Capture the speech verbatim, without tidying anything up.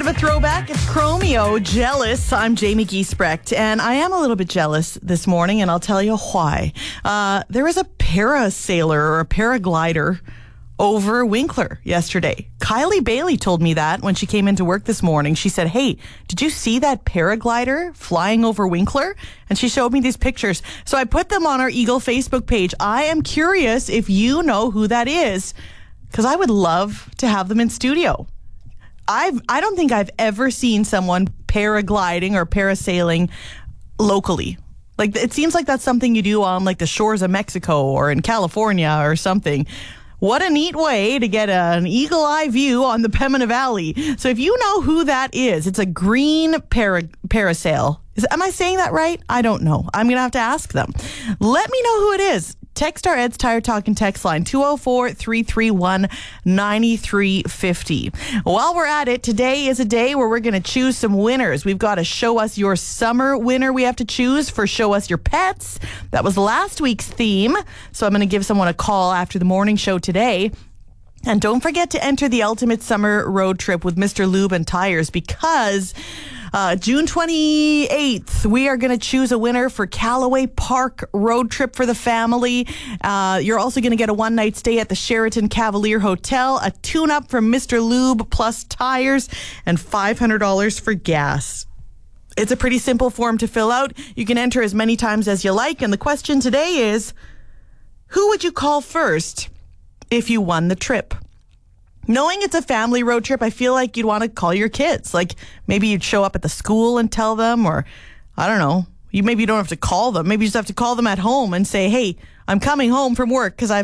a throwback. It's Chromeo, Jealous. I'm Jamie Giesbrecht, and I am a little bit jealous this morning, and I'll tell you why. Uh, there was a parasailer or a paraglider over Winkler yesterday. Kylie Bailey told me that when she came into work this morning. She said, hey, did you see that paraglider flying over Winkler? And she showed me these pictures. So I put them on our Eagle Facebook page. I am curious if you know who that is, because I would love to have them in studio. I've, I don't think I've ever seen someone paragliding or parasailing locally. Like, it seems like that's something you do on like the shores of Mexico or in California or something. What a neat way to get an eagle eye view on the Pembina Valley. So if you know who that is, it's a green para, parasail. Is, am I saying that right? I don't know. I'm going to have to ask them. Let me know who it is. Text our Ed's Tire Talk and text line two oh four, three three one, nine three five oh. While we're at it, today is a day where we're going to choose some winners. We've got a Show Us Your Summer winner we have to choose for Show Us Your Pets. That was last week's theme. So I'm going to give someone a call after the morning show today. And don't forget to enter the ultimate summer road trip with Mister Lube and Tires, because uh, June twenty-eighth, we are going to choose a winner for Callaway Park road trip for the family. Uh, you're also going to get a one-night stay at the Sheraton Cavalier Hotel, a tune-up from Mister Lube plus tires, and five hundred dollars for gas. It's a pretty simple form to fill out. You can enter as many times as you like. And the question today is, who would you call first if you won the trip? Knowing it's a family road trip, I feel like you'd want to call your kids. Like, maybe you'd show up at the school and tell them, or I don't know. You maybe you don't have to call them. Maybe you just have to call them at home and say, hey, I'm coming home from work because I